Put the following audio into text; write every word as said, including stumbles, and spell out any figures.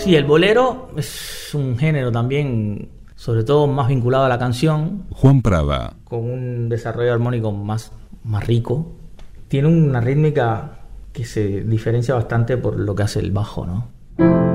Sí, el bolero es un género también, sobre todo más vinculado a la canción. Juan Prada. Con un desarrollo armónico más, más rico. Tiene una rítmica que se diferencia bastante por lo que hace el bajo, ¿no?